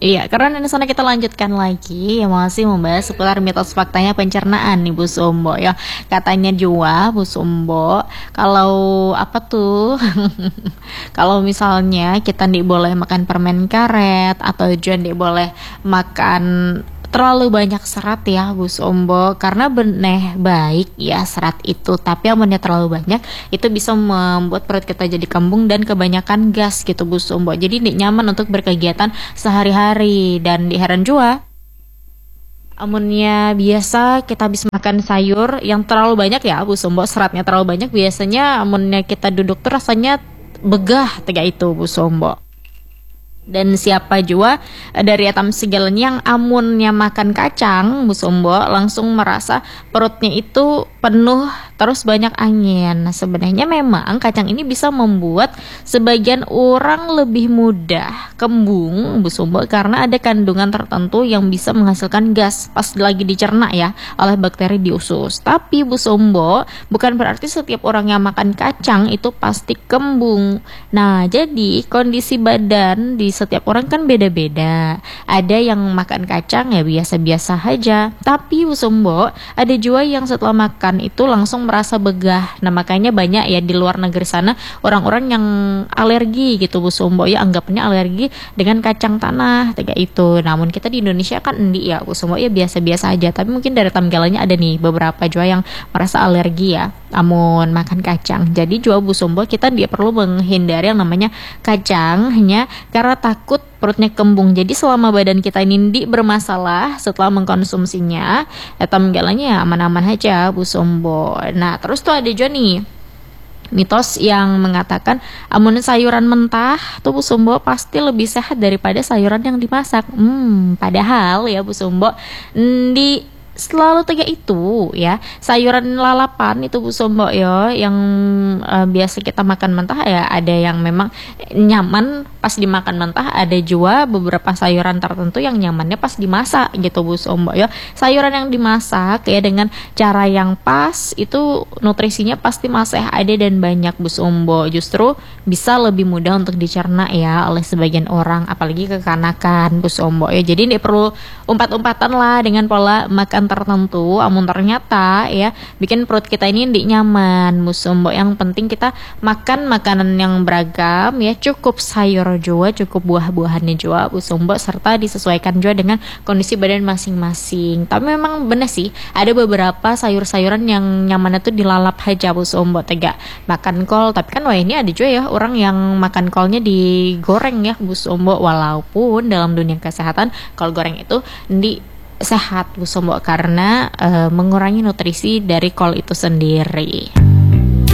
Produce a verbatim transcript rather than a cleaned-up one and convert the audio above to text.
Iya, karena di sana kita lanjutkan lagi yang masih membahas seputar mitos faktanya pencernaan nih Bu Sumbo ya. Katanya juga Bu Sumbo, kalau apa tuh? Kalau misalnya kita nggak boleh makan permen karet atau juga nggak boleh makan terlalu banyak serat ya Bu Sumbo, karena beneh baik ya serat itu, tapi amunnya terlalu banyak itu bisa membuat perut kita jadi kembung dan kebanyakan gas gitu Bu Sumbo, jadi tidak nyaman untuk berkegiatan sehari-hari. Dan di heran jua amunnya biasa kita habis makan sayur yang terlalu banyak ya Bu Sumbo, seratnya terlalu banyak, biasanya amunnya kita duduk tuh rasanya begah tiga itu Bu Sumbo. Dan siapa juga dari atam segalanya yang amunnya makan kacang Bu Sumbo langsung merasa perutnya itu penuh terus banyak angin. Nah sebenarnya memang kacang ini bisa membuat sebagian orang lebih mudah kembung Bu Sumbo, karena ada kandungan tertentu yang bisa menghasilkan gas pas lagi dicerna ya oleh bakteri di usus. Tapi Bu Sumbo, bukan berarti setiap orang yang makan kacang itu pasti kembung. Nah jadi kondisi badan di setiap orang kan beda-beda. Ada yang makan kacang ya biasa-biasa aja, tapi Bu Sumbo ada juga yang setelah makan itu langsung merasa begah. Nah makanya banyak ya di luar negeri sana orang-orang yang alergi gitu Bu Sumbo ya, anggapnya alergi dengan kacang tanah tiga itu. Namun kita di Indonesia kan endi ya Bu Sumbo ya, biasa-biasa aja. Tapi mungkin dari tamgalannya ada nih beberapa juga yang merasa alergi ya amun makan kacang. Jadi juga Bu Sumbo kita dia perlu menghindari yang namanya kacang hanya karena takut perutnya kembung. Jadi selama badan kita ini di bermasalah setelah mengkonsumsinya, ya tamgalannya aman-aman aja Bu Sumbo. Nah terus tuh ada juga nih mitos yang mengatakan amun sayuran mentah tuh Bu Sumbo pasti lebih sehat daripada sayuran yang dimasak. Hmm, padahal ya Bu Sumbo di selalu tiga itu ya, sayuran lalapan itu Bu Sumbo ya yang uh, biasa kita makan mentah ya, ada yang memang nyaman pas dimakan mentah, ada juga beberapa sayuran tertentu yang nyamannya pas dimasak gitu Bu Sumbo ya. Sayuran yang dimasak ya dengan cara yang pas itu nutrisinya pasti masih ada dan banyak Bu Sumbo, justru bisa lebih mudah untuk dicerna ya oleh sebagian orang, apalagi kekanakan Bu Sumbo ya. Jadi tidak perlu umpat-umpatan lah dengan pola makan tertentu, amun ternyata ya bikin perut kita ini ndik nyaman Bu Sumbo. Yang penting kita makan makanan yang beragam ya, cukup sayur juga, cukup buah-buahannya juga Bu Sumbo, serta disesuaikan juga dengan kondisi badan masing-masing. Tapi memang bener sih ada beberapa sayur-sayuran yang nyamannya tuh dilalap aja Bu Sumbo, tega makan kol, tapi kan wah ini ada juga ya orang yang makan kolnya digoreng ya Bu Sumbo, walaupun dalam dunia kesehatan kol goreng itu di sehat Bu Sumbo karena e, mengurangi nutrisi dari kol itu sendiri.